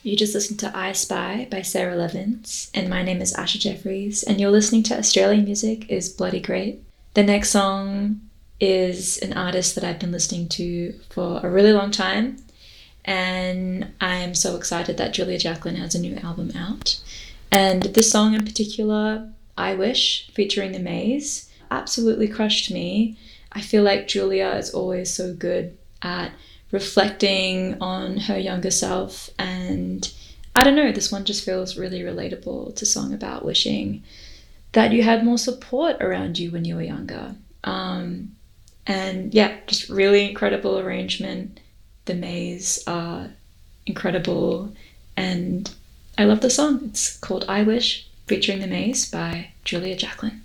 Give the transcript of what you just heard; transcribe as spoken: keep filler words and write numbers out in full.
You just listened to I Spy by Sarah Levins, and my name is Asha Jeffries, and you're listening to Australian Music is Bloody Great. The next song is an artist that I've been listening to for a really long time, and I'm so excited that Julia Jacklin has a new album out. And this song in particular, I Wish, featuring The Maze, absolutely crushed me. I feel like Julia is always so good at reflecting on her younger self, and I don't know, this one just feels really relatable. It's a song about wishing that you had more support around you when you were younger. Um, and yeah, just really incredible arrangement. The Maze are incredible, and I love the song. It's called I Wish, featuring The Maze by Julia Jacklin.